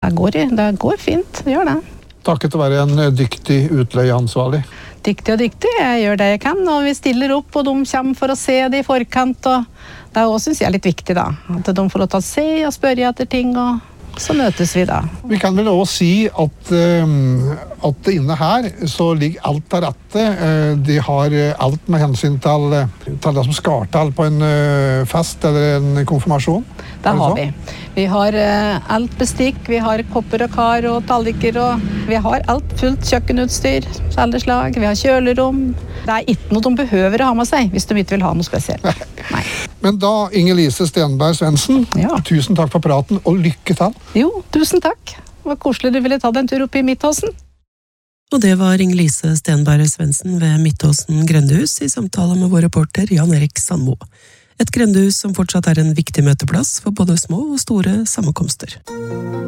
det går fint, det gjør det. Takket være en dyktig utleieansvarlig. Dyktig og dyktig, jeg gjør det jeg kan, og vi stiller opp, og de kommer for å se det i forkant, og det også synes jeg litt viktig da, at de får lov til å se og spørre etter ting, og så møtes vi da. Vi kan vel også si at inne her så ligger alt der rette. De har alt med hensyn til det som skal til på en fest eller en konfirmasjon. Det har vi. Vi har alt bestikk, vi har kopper og kar og talliker, og vi har alt fullt kjøkkenutstyr, alle slag, vi har kjølerom. Det er ikke noe de behøver å ha med seg, hvis de ikke vil ha noe spesielt. Nei. Men da, Inger-Lise Stenberg Svendsen, tusen takk for praten, og lykke til. Jo, tusen takk. Det var koselig du ville ta en tur opp i Midtåsen. Og det var Inger-Lise Stenberg Svendsen ved Midtåsen grendehus i samtale med vår reporter Jan Erik Sandmo. Et grendehus som fortsatt er en viktig møteplass for både små og store sammenkomster.